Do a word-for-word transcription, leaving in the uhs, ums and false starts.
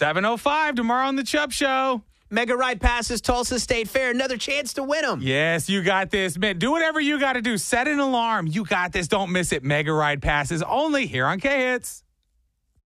seven oh five tomorrow on the Chubb Show. Mega Ride Passes, Tulsa State Fair. Another chance to win them. Yes, you got this, man. Do whatever you got to do. Set an alarm. You got this. Don't miss it. Mega Ride Passes only here on K-Hits.